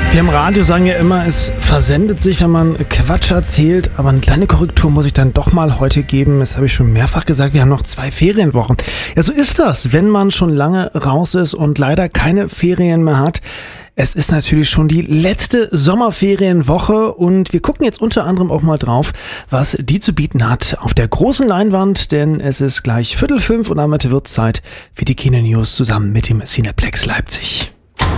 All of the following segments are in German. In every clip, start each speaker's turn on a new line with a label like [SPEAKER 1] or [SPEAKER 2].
[SPEAKER 1] Wir im Radio sagen ja immer, es versendet sich, wenn man Quatsch erzählt. Aber eine kleine Korrektur muss ich dann doch mal heute geben. Das habe ich schon mehrfach gesagt, wir haben noch 2 Ferienwochen. Ja, so ist das, wenn man schon lange raus ist und leider keine Ferien mehr hat. Es ist natürlich schon die letzte Sommerferienwoche und wir gucken jetzt unter anderem auch mal drauf, was die zu bieten hat auf der großen Leinwand, denn es ist gleich 4:45 und damit wird Zeit für die Kino-News zusammen mit dem Cineplex Leipzig.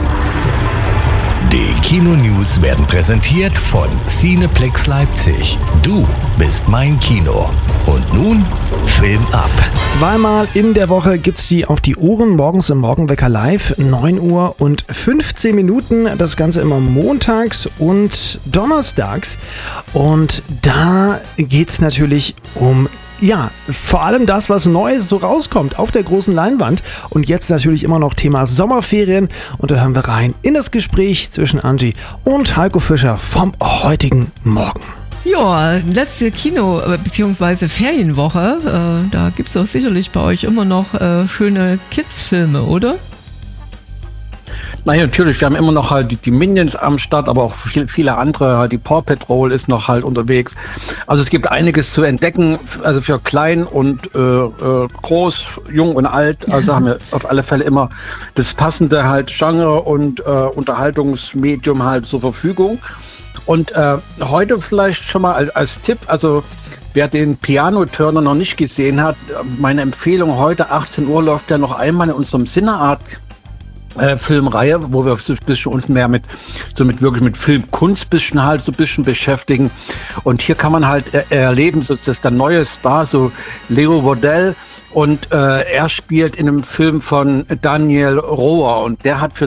[SPEAKER 2] Die Kino-News werden präsentiert von Cineplex Leipzig. Du bist mein Kino. Und nun Film ab.
[SPEAKER 1] Zweimal in der Woche gibt's die auf die Ohren, morgens im Morgenwecker live, 9 Uhr und 15 Minuten. Das Ganze immer montags und donnerstags. Und da geht's natürlich um vor allem das, was Neues so rauskommt auf der großen Leinwand. Und jetzt natürlich immer noch Thema Sommerferien. Und da hören wir rein in das Gespräch zwischen Angie und Heiko Fischer vom heutigen Morgen.
[SPEAKER 3] Ja, letzte Kino- bzw. Ferienwoche. Da gibt es doch sicherlich bei euch immer noch schöne Kids-Filme, oder?
[SPEAKER 4] Naja, natürlich, wir haben immer noch halt die Minions am Start, aber auch viele andere, halt die Paw Patrol ist noch halt unterwegs. Also es gibt einiges zu entdecken, also für klein und groß, jung und alt. Also haben wir auf alle Fälle immer das passende halt Genre und Unterhaltungsmedium halt zur Verfügung. Und heute vielleicht schon mal als Tipp, also wer den Piano Turner noch nicht gesehen hat, meine Empfehlung heute 18 Uhr läuft ja noch einmal in unserem Cineart Filmreihe, wo wir uns mehr mit Filmkunst bisschen beschäftigen. Und hier kann man halt erleben, so dass der neue Star, so Leo Wardell, und er spielt in einem Film von Daniel Rohr und der hat für